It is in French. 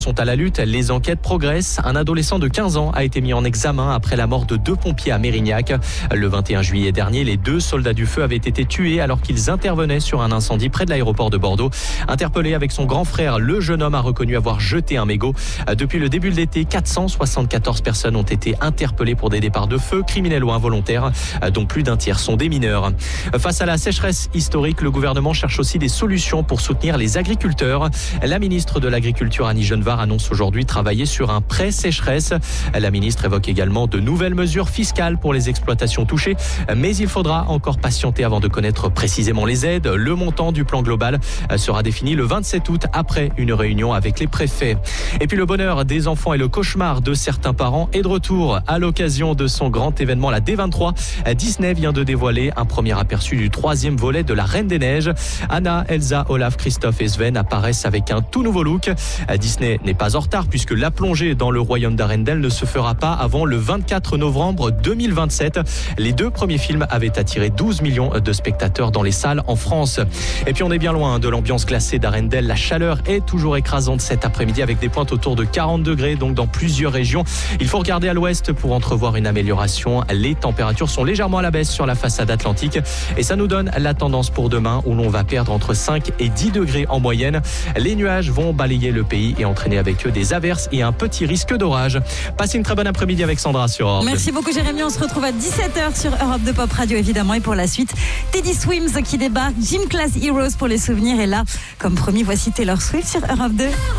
Sont à la lutte, les enquêtes progressent. Un adolescent de 15 ans a été mis en examen après la mort de 2 pompiers à Mérignac. Le 21 juillet dernier, les 2 soldats du feu avaient été tués alors qu'ils intervenaient sur un incendie près de l'aéroport de Bordeaux. Interpellé avec son grand frère, le jeune homme a reconnu avoir jeté un mégot. Depuis le début de l'été, 474 personnes ont été interpellées pour des départs de feu, criminels ou involontaires, dont plus d'un tiers sont des mineurs. Face à la sécheresse historique, le gouvernement cherche aussi des solutions pour soutenir les agriculteurs. La ministre de l'Agriculture, Annie Genevard, annonce aujourd'hui travailler sur un prêt sécheresse. La ministre évoque également de nouvelles mesures fiscales pour les exploitations touchées, mais il faudra encore patienter avant de connaître précisément les aides. Le montant du plan global sera défini le 27 août après une réunion avec les préfets. Et puis le bonheur des enfants et le cauchemar de certains parents est de retour. À l'occasion de son grand événement, la D23, Disney vient de dévoiler un premier aperçu du 3e volet de La Reine des Neiges. Anna, Elsa, Olaf, Christophe et Sven apparaissent avec un tout nouveau look. Disney n'est pas en retard puisque la plongée dans le royaume d'Arendelle ne se fera pas avant le 24 novembre 2027. Les 2 premiers films avaient attiré 12 millions de spectateurs dans les salles en France. Et puis on est bien loin de l'ambiance glacée d'Arendelle. La chaleur est toujours écrasante cet après-midi avec des pointes autour de 40 degrés donc dans plusieurs régions. Il faut regarder à l'ouest pour entrevoir une amélioration. Les températures sont légèrement à la baisse sur la façade atlantique et ça nous donne la tendance pour demain où l'on va perdre entre 5 et 10 degrés en moyenne. Les nuages vont balayer le pays et entraîner avec eux des averses et un petit risque d'orage. Passez une très bonne après-midi avec Sandra sur Europe 2. Merci beaucoup Jérémy, on se retrouve à 17h sur Europe 2 Pop Radio évidemment et pour la suite, Teddy Swims qui débarque, Gym Class Heroes pour les souvenirs et là, comme promis, voici Taylor Swift sur Europe 2.